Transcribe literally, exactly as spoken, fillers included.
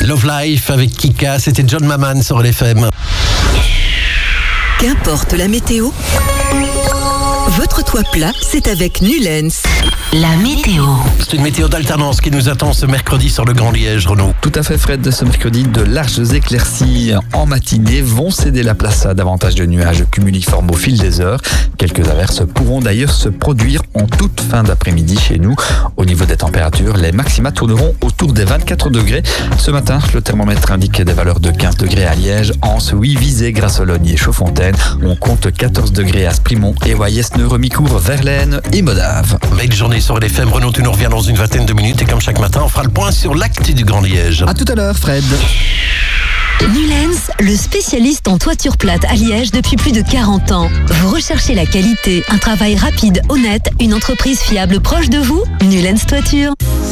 Love Life avec Kika, c'était John Maman sur L F M. Qu'importe la météo, votre toit plat, c'est avec Nulens. La météo. C'est une météo d'alternance qui nous attend ce mercredi sur le Grand Liège, Renaud. Tout à fait, Fred. Ce mercredi, de larges éclaircies en matinée vont céder la place à davantage de nuages cumuliformes au fil des heures. Quelques averses pourront d'ailleurs se produire en toute fin d'après-midi chez nous. Au niveau des températures, les maxima tourneront autour des vingt-quatre degrés. Ce matin, le thermomètre indique des valeurs de quinze degrés à Liège, Anse, Visé, Grassologne et Chaudfontaine. On compte quatorze degrés à Sprimont, Éoyes, Neuremicourt, Verlaine et Modave. Belle journée sur L F M. Renaud, tu nous reviens dans une vingtaine de minutes et comme chaque matin, on fera le point sur l'actu du Grand Liège. À tout à l'heure, Fred. Nulens, le spécialiste en toiture plate à Liège depuis plus de quarante ans. Vous recherchez la qualité, un travail rapide, honnête, une entreprise fiable proche de vous? Nulens Toiture.